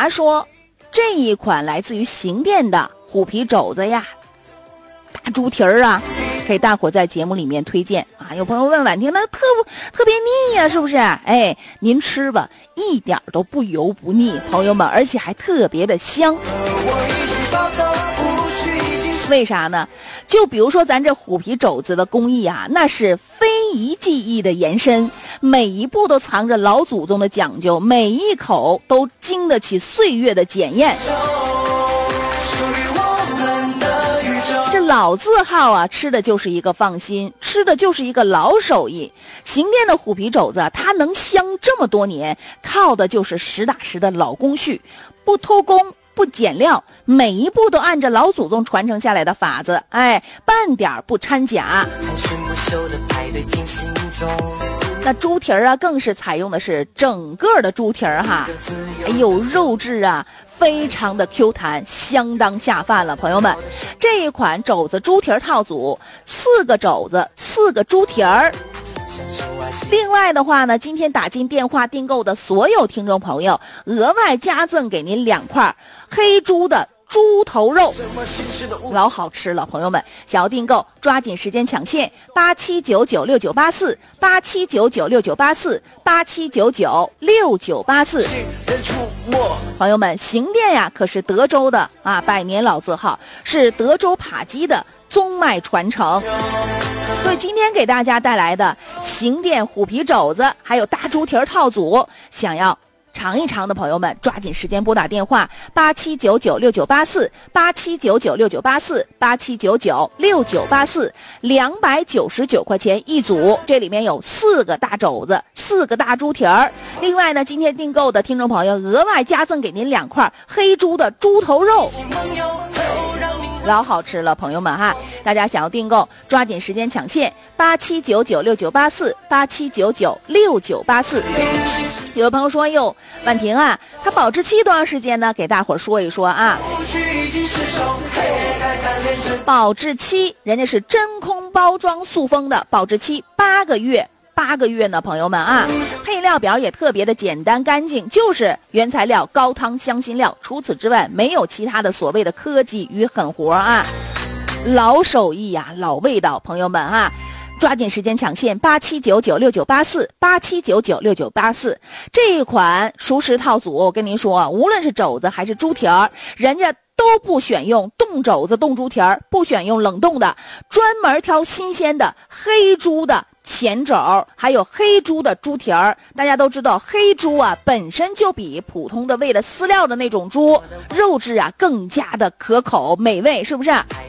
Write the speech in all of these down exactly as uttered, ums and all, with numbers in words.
达说，这一款来自于邢店的虎皮肘子呀，大猪蹄儿啊，给大伙在节目里面推荐啊。有朋友问婉婷，那特特别腻呀、啊，是不是？哎，您吃吧，一点都不油不腻，朋友们，而且还特别的香。为啥呢？就比如说咱这虎皮肘子的工艺啊，那是非遗技艺的延伸，每一步都藏着老祖宗的讲究，每一口都经得起岁月的检验。这老字号啊，吃的就是一个放心，吃的就是一个老手艺。邢店的虎皮肘子它能香这么多年，靠的就是实打实的老工序，不偷工不减料，每一步都按着老祖宗传承下来的法子，哎，半点不掺假。那猪蹄儿啊，更是采用的是整个的猪蹄儿哈，哎呦，肉质啊非常的 Q 弹，相当下饭了，朋友们。这一款肘子猪蹄儿套组，四个肘子，四个猪蹄儿。另外的话呢，今天打进电话订购的所有听众朋友，额外加赠给您两块黑猪的猪头肉，老好吃了，朋友们，想要订购抓紧时间抢线，八七九九六九八四，八七九九六九八四，八七九九六九八四。朋友们，邢店呀可是德州的啊百年老字号，是德州扒鸡的宗脉传承。所以今天给大家带来的邢店虎皮肘子还有大猪蹄儿套组，想要尝一尝的朋友们，抓紧时间拨打电话八七九九六九八四，八七九九六九八四，八七九九六九八四，两百九十九块钱一组，这里面有四个大肘子，四个大猪蹄儿。另外呢，今天订购的听众朋友额外加赠给您两块黑猪的猪头肉，老好吃了，朋友们哈！大家想要订购，抓紧时间抢线，八七九九六九八四，八七九九六九八四。有的朋友说，哟，婉婷啊，它保质期多长时间呢？给大伙说一说啊。保质期，人家是真空包装塑封的，保质期八个月。八个月呢，朋友们啊，配料表也特别的简单干净，就是原材料高汤香辛料，除此之外没有其他的所谓的科技与狠活啊，老手艺呀、啊，老味道，朋友们啊，抓紧时间抢线，八七九九六九八四，八七九九六九八四。这一款熟食套组，我跟您说，无论是肘子还是猪蹄儿，人家都不选用冻肘子冻猪蹄儿，不选用冷冻的，专门挑新鲜的黑猪的前肘，还有黑猪的猪蹄儿。大家都知道，黑猪啊本身就比普通的喂了饲料的那种猪肉质啊更加的可口美味，是不是？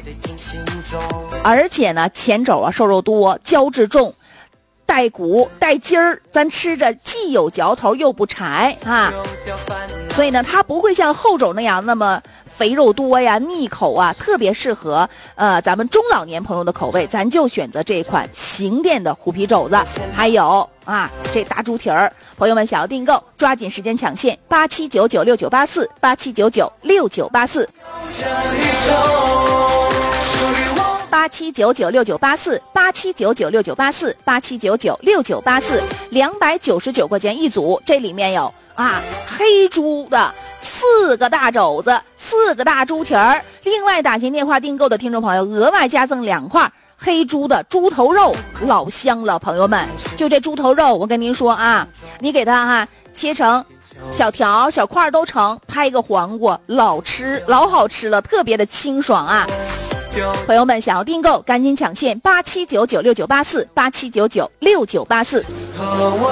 而且呢，前肘啊瘦肉多，胶质重，带骨带筋儿，咱吃着既有嚼头又不柴啊。所以呢，它不会像后肘那样那么肥肉多呀，腻口啊，特别适合呃咱们中老年朋友的口味，咱就选择这一款邢店的虎皮肘子，还有啊这大猪蹄儿。朋友们想要订购，抓紧时间抢线，八七九九六九八四，八七九九六九八四，八七九九六九八四，八七九九六九八四，八七九九六九八四，两百九十九块钱一组，这里面有啊黑猪的四个大肘子，四个大猪蹄儿。另外打进电话订购的听众朋友额外加赠两块黑猪的猪头肉，老香了，朋友们。就这猪头肉，我跟您说啊，你给它哈、啊、切成小条小块都成，拍个黄瓜，老吃老好吃了，特别的清爽啊。朋友们想要订购，赶紧抢线，八七九九六九八四，八七九九六九八四。